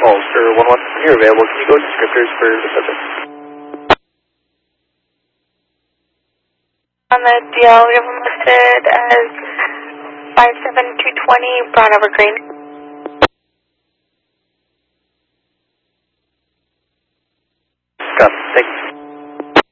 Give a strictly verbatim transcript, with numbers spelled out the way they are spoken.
Ulster one one, when you're available, can you go descriptors for the subject? On the D L, we have him listed as five seven two twenty, brown over green. Got it, thank you.